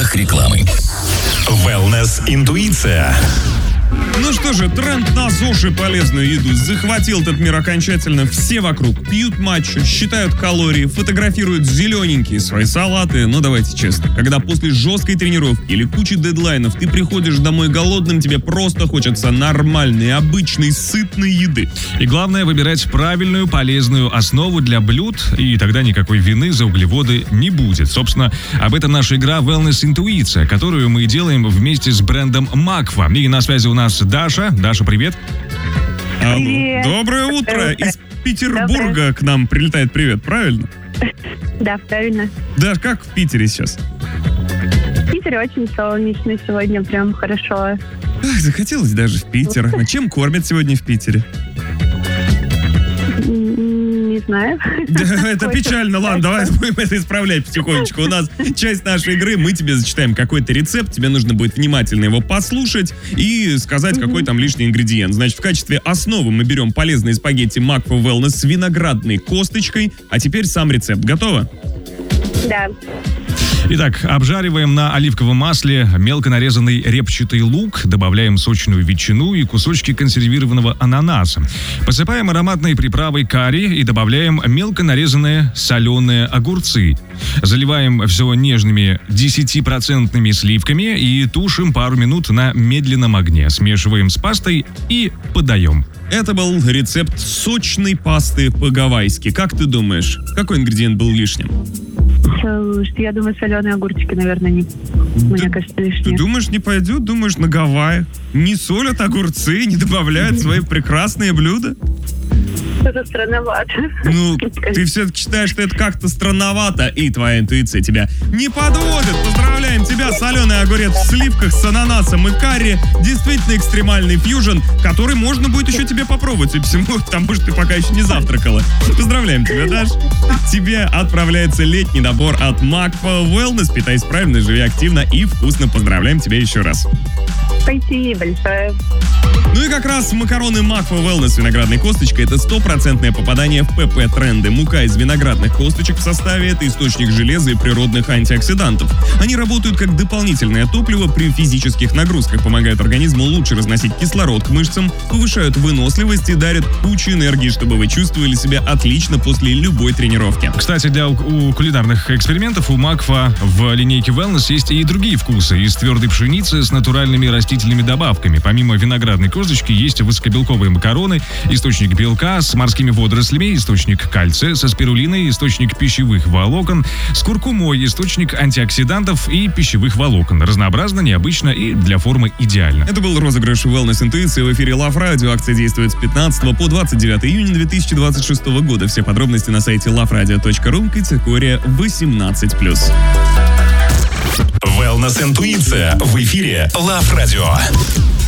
правах рекламы. Wellness Интуиция. Ну что же, тренд на ЗОЖ и полезную еду захватил этот мир окончательно. Все вокруг пьют матчу, считают калории, фотографируют зелененькие свои салаты. Но давайте честно, когда после жесткой тренировки или кучи дедлайнов ты приходишь домой голодным, тебе просто хочется нормальной, обычной, сытной еды. И главное, выбирать правильную, полезную основу для блюд, и тогда никакой вины за углеводы не будет. Собственно, об этом наша игра Wellness Интуиция, которую мы делаем вместе с брендом Макфа. И на связи у нас Даша. Даша, привет. Алло. Доброе утро. Из Петербурга к нам прилетает привет, правильно? Да, правильно. Даш, как в Питере сейчас? В Питере очень солнечно сегодня, прям хорошо. Ах, захотелось даже в Питер. А чем кормят сегодня в Питере? Не знаю. Да, это печально. Ладно, давай будем это исправлять потихонечку. У нас часть нашей игры, мы тебе зачитаем какой-то рецепт, тебе нужно будет внимательно его послушать и сказать, какой там лишний ингредиент. Значит, в качестве основы мы берем полезные спагетти Макфа Wellness с виноградной косточкой. А теперь сам рецепт. Готово? Да. Итак, обжариваем на оливковом масле мелко нарезанный репчатый лук, добавляем сочную ветчину и кусочки консервированного ананаса. Посыпаем ароматной приправой карри и добавляем мелко нарезанные соленые огурцы. Заливаем все нежными 10% сливками и тушим пару минут на медленном огне. Смешиваем с пастой и подаем. Это был рецепт сочной пасты по-гавайски. Как ты думаешь, какой ингредиент был лишним? Я думаю, соленые огурчики, наверное, не. Мне кажется, лишние. Ты думаешь, не пойдет? Думаешь, на Гавайи не солят огурцы, не добавляют в свои прекрасные блюда? Это странновато. Ну, ты все-таки считаешь, что это как-то странновато, и твоя интуиция тебя не подводит. Поздравляем тебя, соленый огурец в сливках с ананасом и карри. Действительно экстремальный фьюжн, который можно будет еще тебе попробовать, и всему, потому что ты пока еще не завтракала. Поздравляем тебя, Даш. Тебе отправляется летний набор от Макфа Wellness. Питайся правильно, живи активно и вкусно. Поздравляем тебя еще раз. Спасибо большое. Ну и как раз макароны Макфа Wellness с виноградной косточкой — это 100% попадание в ПП-тренды. Мука из виноградных косточек в составе — это источник железа и природных антиоксидантов. Они работают как дополнительное топливо при физических нагрузках, помогают организму лучше разносить кислород к мышцам, повышают выносливость и дарят кучу энергии, чтобы вы чувствовали себя отлично после любой тренировки. Кстати, для кулинарных экспериментов у Макфа в линейке Wellness есть и другие вкусы из твердой пшеницы с натуральными растительными добавками. Помимо виноградной косточки есть высокобелковые макароны, источник белка с морскими водорослями, источник кальция со спирулиной, источник пищевых волокон, с куркумой, источник антиоксидантов и пищевых волокон. Разнообразно, необычно и для формы идеально. Это был розыгрыш Wellness Интуиции в эфире Love Radio. Акция действует с 15 по 29 июня 2026 года. Все подробности на сайте loveradio.ru, категория 18+. Wellness Интуиция в эфире Love Radio.